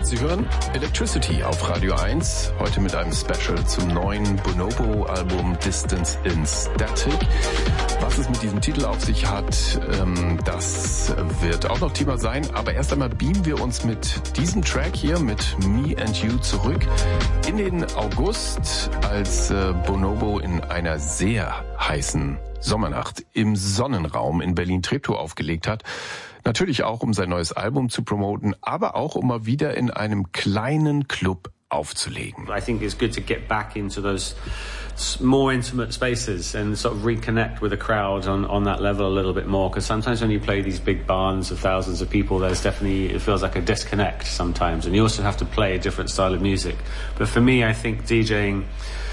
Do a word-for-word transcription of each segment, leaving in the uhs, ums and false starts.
Sie hören Electricity auf Radio eins, heute mit einem Special zum neuen Bonobo-Album Distance in Static. Was es mit diesem Titel auf sich hat, das wird auch noch Thema sein. Aber erst einmal beamen wir uns mit diesem Track hier, mit Me and You, zurück in den August, als Bonobo in einer sehr heißen Sommernacht im Sonnenraum in Berlin-Treptow aufgelegt hat. Natürlich auch, um sein neues Album zu promoten, aber auch, um mal wieder in einem kleinen Club aufzulegen. I think it's good to get back into those more intimate spaces and sort of reconnect with the crowd on, on that level a little bit more. Because sometimes when you play these big bands of thousands of people, there's definitely, it feels like a disconnect sometimes. And you also have to play a different style of music. But for me, I think DJing,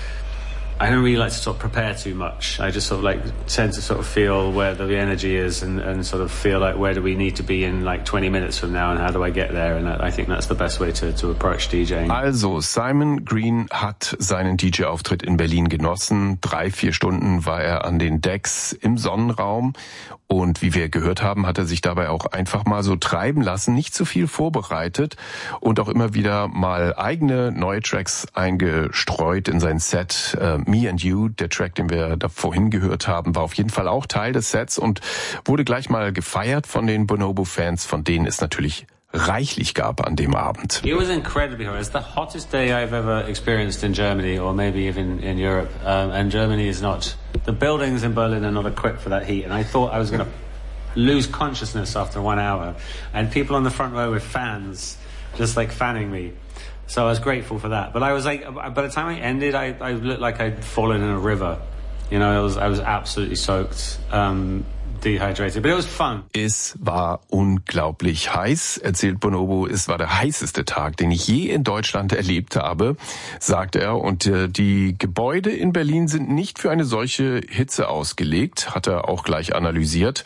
I don't really like to sort of prepare too much. I just sort of like tend to sort of feel where the energy is and, and sort of feel like where do we need to be in like twenty minutes from now and how do I get there? And I think that's the best way to, to approach DJing. Also, Simon Green hat seinen D J-Auftritt in Berlin genossen. Drei, vier Stunden war er an den Decks im Sonnenraum. Und wie wir gehört haben, hat er sich dabei auch einfach mal so treiben lassen, nicht zu viel vorbereitet und auch immer wieder mal eigene neue Tracks eingestreut in sein Set. Uh, Me and You, der Track, den wir da vorhin gehört haben, war auf jeden Fall auch Teil des Sets und wurde gleich mal gefeiert von den Bonobo-Fans, von denen es natürlich reichlich gab an dem Abend. It was incredibly hot. It's the hottest day I've ever experienced in Germany or maybe even in Europe. Um, and Germany is not, the buildings in Berlin are not equipped for that heat. And I thought I was going to lose consciousness after one hour. And people on the front row with fans just like fanning me. So I was grateful for that. But I was like, by the time I ended, I, I looked like I'd fallen in a river. You know, I was, I was absolutely soaked. Um, Dehydrated, but it was fun. Es war unglaublich heiß, erzählt Bonobo. Es war der heißeste Tag, den ich je in Deutschland erlebt habe, sagt er. Und äh, die Gebäude in Berlin sind nicht für eine solche Hitze ausgelegt, hat er auch gleich analysiert.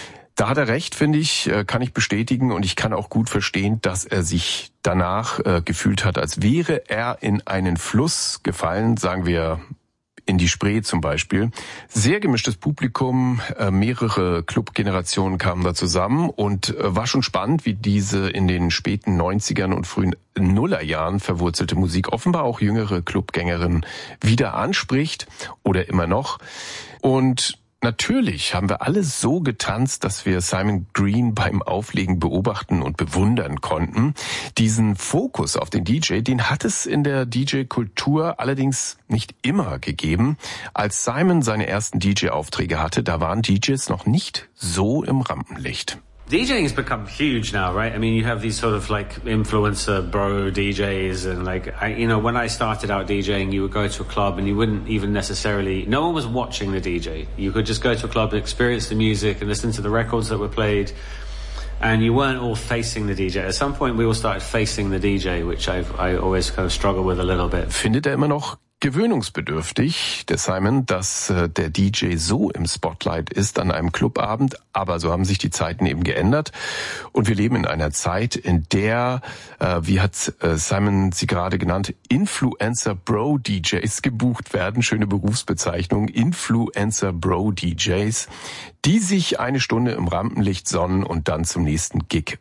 Da hat er recht, finde ich, kann ich bestätigen und ich kann auch gut verstehen, dass er sich danach äh, gefühlt hat, als wäre er in einen Fluss gefallen, sagen wir in die Spree zum Beispiel. Sehr gemischtes Publikum, mehrere Clubgenerationen kamen da zusammen und war schon spannend, wie diese in den späten neunzigern und frühen Nullerjahren verwurzelte Musik offenbar auch jüngere Clubgängerinnen wieder anspricht oder immer noch. Und natürlich haben wir alle so getanzt, dass wir Simon Green beim Auflegen beobachten und bewundern konnten. Diesen Fokus auf den D J, den hat es in der D J-Kultur allerdings nicht immer gegeben. Als Simon seine ersten D J-Aufträge hatte, da waren D Js noch nicht so im Rampenlicht. DJing has become huge now, right? I mean, you have these sort of like influencer bro D Js and like, I, you know, when I started out DJing, you would go to a club and you wouldn't even necessarily, no one was watching the D J. You could just go to a club and experience the music and listen to the records that were played. And you weren't all facing the D J. At some point we all started facing the D J, which I've, I always kind of struggle with a little bit. Findet er immer noch gewöhnungsbedürftig, der Simon, dass äh, der D J so im Spotlight ist an einem Clubabend, aber so haben sich die Zeiten eben geändert und wir leben in einer Zeit, in der, äh, wie hat äh, Simon sie gerade genannt, Influencer-Bro-D Js gebucht werden, schöne Berufsbezeichnung, Influencer-Bro-D Js, die sich eine Stunde im Rampenlicht sonnen und dann zum nächsten Gig